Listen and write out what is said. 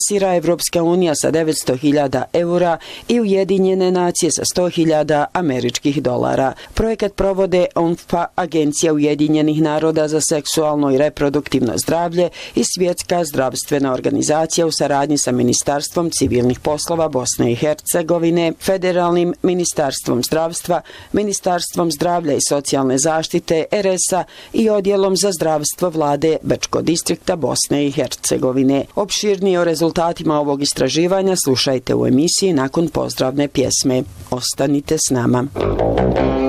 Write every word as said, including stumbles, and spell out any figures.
finansira Evropska unija sa devetsto hiljada eura i Ujedinjene nacije sa sto hiljada američkih dolara. Projekat provode O N F P A, Agencija Ujedinjenih naroda za seksualno i reproduktivno zdravlje i Svjetska zdravstvena organizacija u saradnji sa Ministarstvom civilnih poslova Bosne i Hercegovine, Federalnim ministarstvom zdravstva, Ministarstvom zdravlja i socijalne zaštite R S A i Odjelom za zdravstvo vlade Brčko distrikta Bosne i Hercegovine. Opširnije o rezultatima ovog istraživanja slušajte u emisiji nakon pozdravne pjesme. Ostanite s nama.